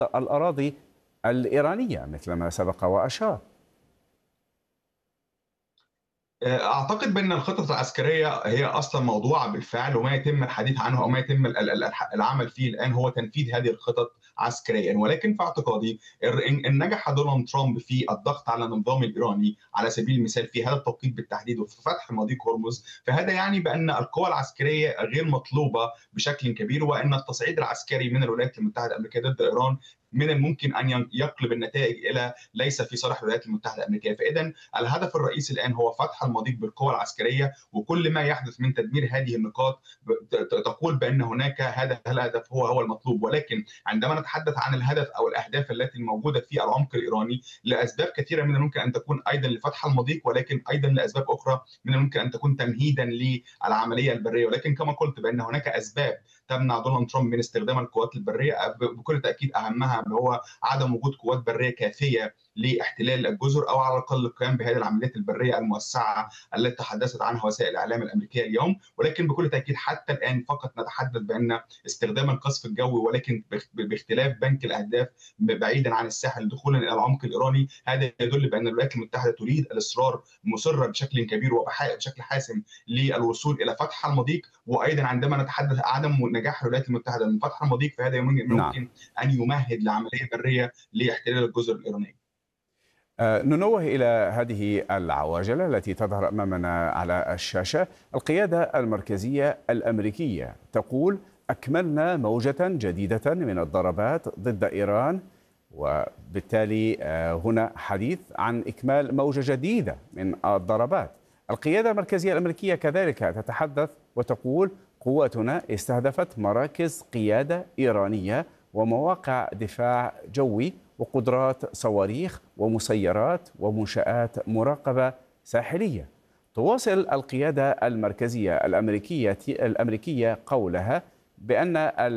الأراضي الإيرانية مثل ما سبق وأشار. أعتقد بأن الخطط العسكرية هي أصلا موضوعة بالفعل، وما يتم الحديث عنه أو ما يتم العمل فيه الآن هو تنفيذ هذه الخطط عسكريا. ولكن في اعتقادي إن نجح دونالد ترامب في الضغط على النظام الإيراني على سبيل المثال في هذا التوقيت بالتحديد وفي فتح مضيق هرمز، فهذا يعني بأن القوى العسكرية غير مطلوبة بشكل كبير، وأن التصعيد العسكري من الولايات المتحدة الأمريكية ضد إيران من الممكن أن يقلب النتائج إلى ليس في صالح الولايات المتحدة الأمريكية. فإذا الهدف الرئيسي الآن هو فتح المضيق بالقوى العسكرية، وكل ما يحدث من تدمير هذه النقاط تقول بأن هناك هذا الهدف هو المطلوب. ولكن عندما نتحدث عن الهدف أو الأهداف التي موجودة في العمق الإيراني لأسباب كثيرة من الممكن أن تكون أيضا لفتح المضيق، ولكن أيضا لأسباب أخرى من الممكن أن تكون تمهيدا للعملية البرية. ولكن كما قلت بأن هناك أسباب تمنع دونالد ترامب من استخدام القوات البرية، بكل تأكيد أهمها هو عدم وجود قوات برية كافية لاحتلال الجزر، او على الاقل القيام بهذه العمليات البريه الموسعه التي تحدثت عنها وسائل الاعلام الامريكيه اليوم. ولكن بكل تاكيد حتى الان فقط نتحدث بان استخدام القصف الجوي، ولكن باختلاف بنك الاهداف بعيدا عن الساحل دخولا الى العمق الايراني، هذا يدل بان الولايات المتحده تريد الاصرار مصره بشكل كبير وبشكل حاسم للوصول الى فتح المضيق. وايضا عندما نتحدث عدم نجاح الولايات المتحده من فتح المضيق، فهذا نعم. يمكن ان يمهد لعمليه بريه لاحتلال الجزر الايرانيه. ننوه إلى هذه العواجل التي تظهر أمامنا على الشاشة. القيادة المركزية الأمريكية تقول: أكملنا موجة جديدة من الضربات ضد إيران، وبالتالي هنا حديث عن إكمال موجة جديدة من الضربات. القيادة المركزية الأمريكية كذلك تتحدث وتقول: قواتنا استهدفت مراكز قيادة إيرانية ومواقع دفاع جوي وقدرات صواريخ ومسيرات ومنشآت مراقبة ساحلية. تواصل القيادة المركزية الأمريكية قولها بأن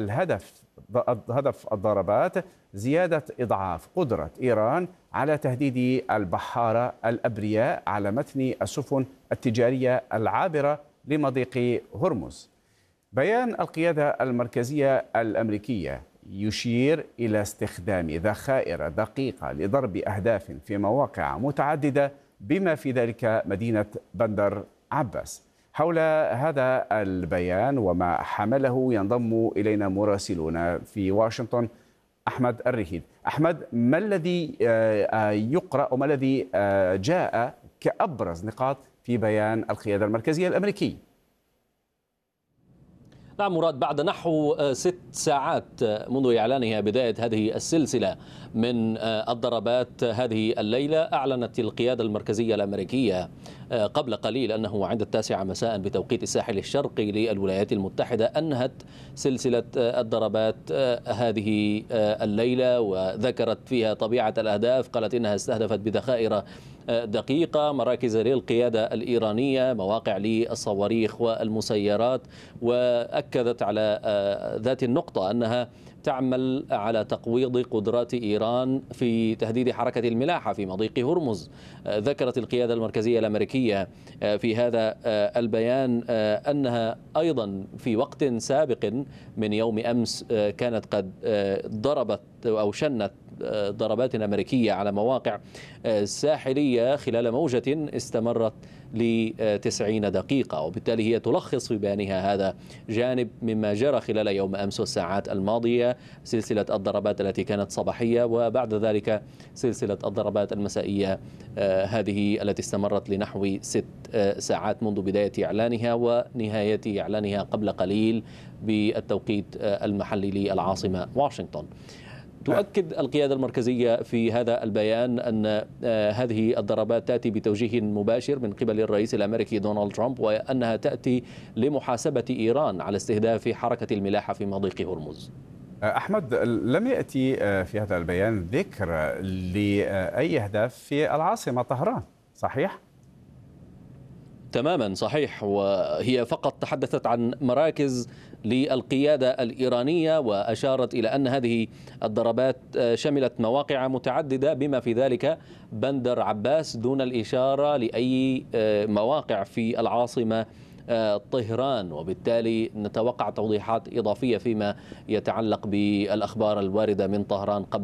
هدف الضربات زيادة إضعاف قدرة إيران على تهديد البحارة الأبرياء على متن السفن التجارية العابرة لمضيق هرمز. بيان القيادة المركزية الأمريكية يشير إلى استخدام ذخائر دقيقة لضرب أهداف في مواقع متعددة بما في ذلك مدينة بندر عباس. حول هذا البيان وما حمله ينضم إلينا مراسلنا في واشنطن أحمد الرهيد. أحمد، ما الذي يقرأ وما الذي جاء كأبرز نقاط في بيان القيادة المركزية الأمريكية؟ نعم مراد، بعد نحو 6 ساعات منذ إعلانها بداية هذه السلسلة من الضربات هذه الليلة، أعلنت القيادة المركزية الأمريكية قبل قليل أنه عند 9 مساء بتوقيت الساحل الشرقي للولايات المتحدة أنهت سلسلة الضربات هذه الليلة، وذكرت فيها طبيعة الأهداف. قالت إنها استهدفت بذخائر دقيقة مراكز للقيادة الإيرانية، مواقع للصواريخ والمسيرات، وأكدت على ذات النقطة أنها تعمل على تقويض قدرات إيران في تهديد حركة الملاحة في مضيق هرمز. ذكرت القيادة المركزية الأمريكية في هذا البيان أنها أيضا في وقت سابق من يوم أمس كانت قد ضربت أو شنت ضربات أمريكية على مواقع ساحلية خلال موجة استمرت ل90 دقيقة، وبالتالي هي تلخص في بيانها هذا جانب مما جرى خلال يوم أمس والساعات الماضية، سلسلة الضربات التي كانت صباحية وبعد ذلك سلسلة الضربات المسائية هذه التي استمرت لنحو 6 ساعات منذ بداية إعلانها ونهاية إعلانها قبل قليل بالتوقيت المحلي للعاصمة واشنطن. تؤكد القيادة المركزية في هذا البيان أن هذه الضربات تأتي بتوجيه مباشر من قبل الرئيس الأمريكي دونالد ترامب، وأنها تأتي لمحاسبة إيران على استهداف حركة الملاحة في مضيق هرمز. أحمد، لم يأتي في هذا البيان ذكر لأي أهداف في العاصمة طهران، صحيح؟ تماما صحيح، وهي فقط تحدثت عن مراكز للقيادة الإيرانية، وأشارت إلى أن هذه الضربات شملت مواقع متعددة بما في ذلك بندر عباس، دون الإشارة لأي مواقع في العاصمة طهران، وبالتالي نتوقع توضيحات إضافية فيما يتعلق بالأخبار الواردة من طهران قبل